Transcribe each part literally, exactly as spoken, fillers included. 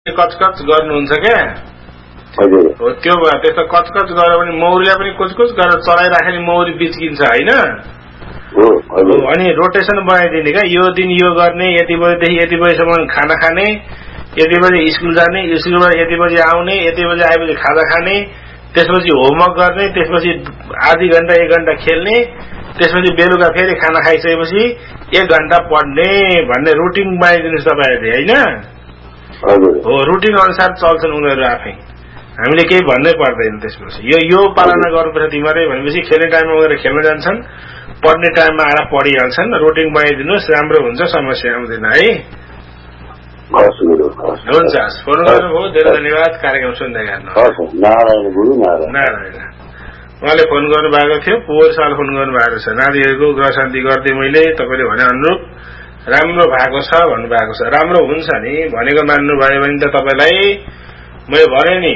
कचकच गर्नुहुन्छ क्या हो त्यो त्यस्तो कचकच गरेर पनि मौरीलाई पनि कुचकुच गरेर चलाइराखे नि मौरी बिच्किन्छ होइन अनि रोटेसन बनाइदिने क्या यो दिन यो गर्ने यति बजेदेखि यति बजेसम्म खाना खाने यति बजे स्कुल जाने स्कुलबाट यति बजे आउने यति बजे आएपछि खाजा खाने त्यसपछि होमवर्क गर्ने त्यसपछि आधी घण्टा एक घण्टा खेल्ने त्यसपछि बेलुका फेरि खाना खाइसकेपछि एक घण्टा पढ्ने भन्ने रुटिन बनाइदिनुहोस् तपाईँहरूले होइन हो रुटिन अनुसार चल्छन् उनीहरू आफै हामीले केही भन्नै पर्दैन त्यसपछि यो यो पालना गर्नुपर्छ तिमीहरूले भनेपछि खेल्ने टाइममा उनीहरू खेल्न जान्छन् पढ्ने टाइममा आएर पढिहाल्छन् रुटिन बनाइदिनुहोस् राम्रो हुन्छ समस्या आउँदैन है हुन्छ फोन गर्नुभयो धेरै धन्यवाद कार्यक्रम सुन्दै गर्नु नारायण उहाँले फोन गर्नु भएको थियो पोहोर साल फोन गर्नु भएको छ नानीहरूको ग्रह शान्ति गर्दै मैले तपाईँले भने अनुरूप राम्रो भएको छ भन्नुभएको छ राम्रो हुन्छ नि भनेको मान्नुभयो भने त तपाईँलाई मैले भने नि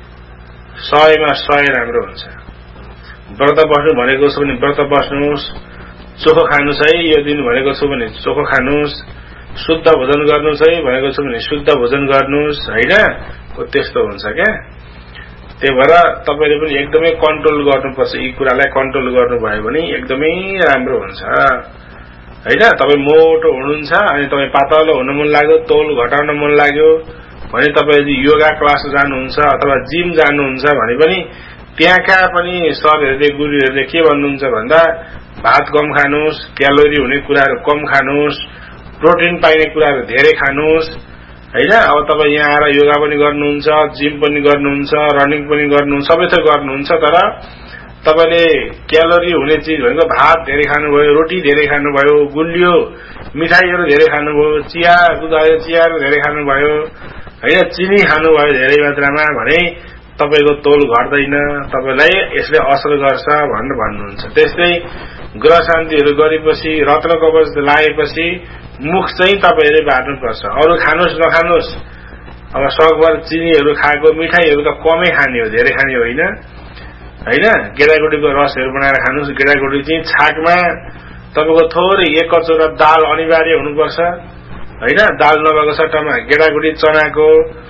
सयमा सय राम्रो हुन्छ व्रत बस्नु भनेको छु भने व्रत बस्नुहोस् चोखो खानुहोस् है यो दिन भनेको छु भने चोखो खानुहोस् शुद्ध भोजन गर्नु है भनेको छु भने शुद्ध भोजन गर्नुहोस् होइन त्यस्तो हुन्छ क्या त्यही भएर तपाईँले पनि एकदमै कन्ट्रोल गर्नुपर्छ यी कुरालाई कन्ट्रोल गर्नुभयो भने एकदमै राम्रो हुन्छ होइन तपाईँ मोटो हुनुहुन्छ अनि तपाईँ पातलो हुन मन लाग्यो तौल घटाउन मन लाग्यो भने तपाईँ योगा क्लास जानुहुन्छ अथवा जिम जानुहुन्छ भने पनि त्यहाँका पनि सरहरूले गुरुहरूले के भन्नुहुन्छ भन्दा भात कम खानुहोस् क्यालोरी हुने कुराहरू कम खानुहोस् प्रोटिन पाइने कुराहरू धेरै खानुहोस् होइन अब तपाईँ यहाँ आएर योगा पनि गर्नुहुन्छ जिम पनि गर्नुहुन्छ रनिङ पनि गर्नुहुन्छ सबै थोक गर्नुहुन्छ तर तपाईँले क्यालोरी हुने चिज भनेको भात धेरै खानुभयो रोटी धेरै खानुभयो गुलियो मिठाईहरू धेरै खानुभयो चिया दुध चियाहरू धेरै खानुभयो होइन चिनी खानुभयो धेरै मात्रामा भने तपाईँको तौल घट्दैन तपाईँलाई यसले असर गर्छ भनेर भन्नुहुन्छ त्यस्तै ग्रह शान्तिहरू गरेपछि रत्न कवच लागेपछि मुख चाहिँ तपाईँहरूले बाट्नुपर्छ अरू खानुहोस् नखानुहोस् अब सकभर चिनीहरू खाएको मिठाईहरू त कमै खाने हो धेरै खाने होइन होइन गेडागुडीको रसहरू बनाएर खानुहोस् गेडागुडी चाहिँ छाकमा तपाईँको थोरै एक कचौरा दाल अनिवार्य हुनुपर्छ होइन दाल नभएको सट्टामा गेडागुडी चनाको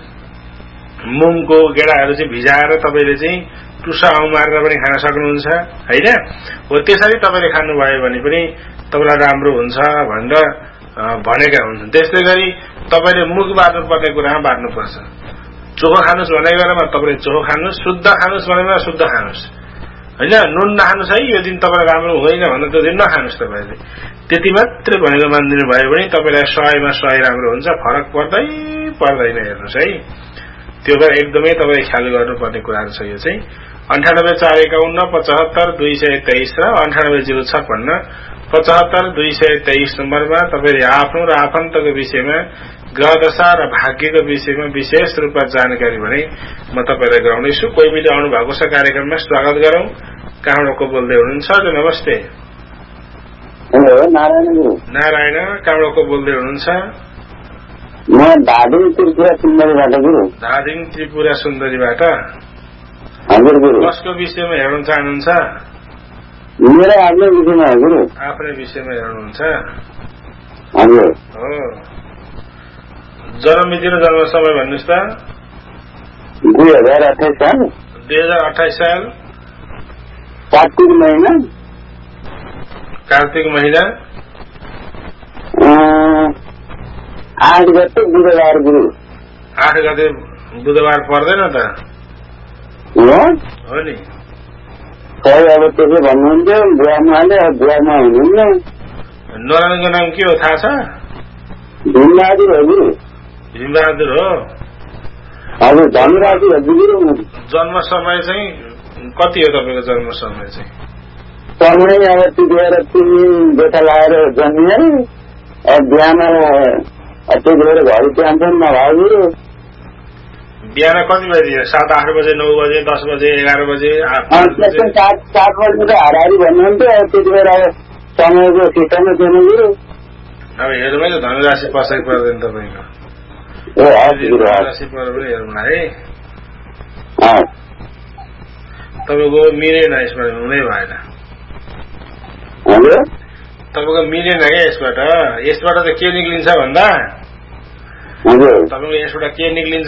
मुङको गेडाहरू चाहिँ भिजाएर तपाईँले चाहिँ टुसा उमारेर पनि खान सक्नुहुन्छ होइन हो त्यसरी तपाईँले खानुभयो भने पनि तपाईँलाई राम्रो हुन्छ भनेर भनेका हुन्छन् त्यस्तै गरी तपाईँले मुख बाट्नु पर्ने कुरामा बाट्नुपर्छ चोखो खानुहोस् भनेको बेलामा तपाईँले चोखो खानुहोस् शुद्ध खानुहोस् भनेको बेला शुद्ध खानुहोस् होइन नुन नखानुहोस् है यो दिन तपाईँलाई राम्रो हुँदैन भन्दा त्यो दिन नखानुहोस् तपाईँले त्यति मात्रै भनेको मानिदिनु भयो भने तपाईँलाई सयमा सय राम्रो हुन्छ फरक पर्दै पर्दैन हेर्नुहोस् है त्यो भएर एकदमै तपाईँ ख्याल गर्नुपर्ने कुराहरू छ यो चाहिँ अन्ठानब्बे चार एकाउन्न पचहत्तर दुई सय तेइस र अन्ठानब्बे जिरो छप्पन्न पचहत्तर दुई सय तेइस नम्बरमा तपाईँले आफ्नो र आफन्तको विषयमा ग्रहदशा र भाग्यको विषयमा विशेष रूपमा जानकारी भने म तपाईँलाई गराउनेछु कोही पनि आउनु भएको छ कार्यक्रममा स्वागत गरौं कहाँबाट को बोल्दै हुनुहुन्छ नमस्ते हेलो नारायण गुरु नारायण कहाँबाट को बोल्दै हुनुहुन्छ म धादिङ त्रिपुरा सुन्दरीबाट गुरु धादिङ त्रिपुरा सुन्दरीबाट हजुर गुरु कसको विषयमा हेर्न चाहनुहुन्छ मेरो आफ्नै विषयमा हो गुरु आफ्नै विषयमा हेर्नुहुन्छ हजुर हो जन्ममिति र जन्म समय भन्नुहोस् त दुई हजार अठाइस साल दुई हजार अठाइस साल कार्तिक महिना कार्तिक महिना आठ गते बुधबार गुरु आठ गते बुधबार पर्दैन त हो नि खै अब त्यसो भन्नुहुन्थ्यो बुवामा आले बुवामा हुनुहुन्न नारायणको नाम के हो थाहा छ भीमबहादुर हो गुरु भीमबहादुर हो हजुर धनुराशि हो गुरु जन्म समय चाहिँ कति हो तपाईँको जन्म समय चाहिँ समय अब त्यतिखेर तिन बेटा लगाएर जन्मिए अब बिहान त्यतिखेर घर जान्छन् नभए गुरु बिहान कति बजे सात आठ बजे नौ बजे दस बजे एघार बजे सात सात बजी त हाराहारी भन्नुहुन्थ्यो त्यतिखेर अब समयको ठिकाना थिएन गुरु अब हेरौँ है धनुराशि पसै पर्दैन तपाईँको धनुराशि पर्यो पनि हेरौँ है तपाईँको मिलेन यसबाट हुनै भएन तपाईँको मिलेन क्या यसबाट यसबाट त के निक्लिन्छ भन्दा तपाईँको यसबाट के निक्लिन्छ